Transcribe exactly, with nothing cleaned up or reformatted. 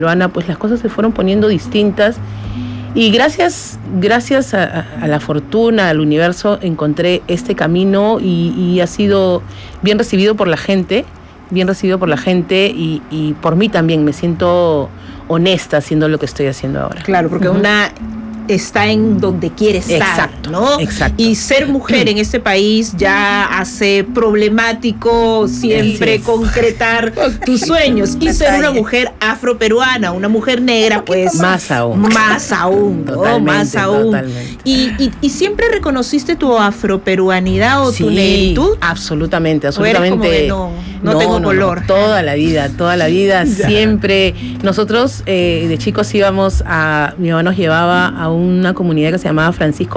peruana, pues las cosas se fueron poniendo distintas y gracias, gracias a, a la fortuna, al universo, encontré este camino y, y ha sido bien recibido por la gente, bien recibido por la gente y, y por mí también. Me siento honesta haciendo lo que estoy haciendo ahora. Claro, porque uh-huh. una está en donde quiere estar, exacto, ¿no? Exacto. Y ser mujer en este país ya hace problemático siempre es. concretar tus sueños. Y ser una mujer afroperuana, una mujer negra, pues más aún. Más aún, ¿no? Totalmente, más aún. Totalmente. Y, y, ¿Y siempre reconociste tu afroperuanidad o sí, tu negritud? Absolutamente, absolutamente. ¿O eres como de no, no, no tengo no, color? No, toda la vida, toda la vida, siempre. Nosotros eh, de chicos íbamos a, mi mamá nos llevaba a una comunidad que se llamaba Francisco